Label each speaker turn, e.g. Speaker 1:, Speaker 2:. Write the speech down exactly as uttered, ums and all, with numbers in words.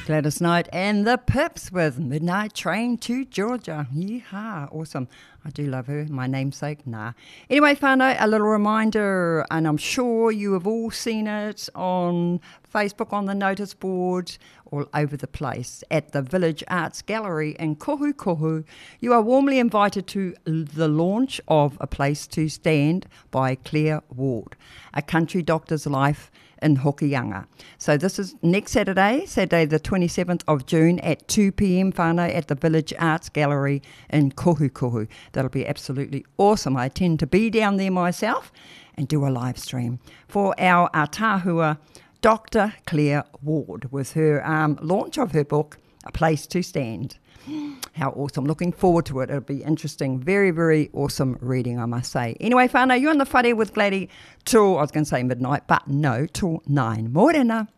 Speaker 1: Gladys Knight and the Pips with Midnight Train to Georgia. Yeehaw, awesome. I do love her, my namesake, nah. Anyway, whānau, a little reminder, and I'm sure you have all seen it on Facebook, on the notice board, all over the place, at the Village Arts Gallery in Kohu Kohu. You are warmly invited to the launch of A Place to Stand by Claire Ward, A Country Doctor's Life in Hokianga. So this is next Saturday, Saturday the twenty-seventh of June at two p.m. whānau at the Village Arts Gallery in Kohu Kohu. That'll be absolutely awesome. I tend to be down there myself and do a live stream for our ātāhua Doctor Claire Ward with her um, launch of her book, A Place to Stand. How awesome. Looking forward to it. It'll be interesting. Very, very awesome reading, I must say. Anyway, whānau, you're on the whare with Gladdy till, I was going to say midnight, but no, till nine. Morena.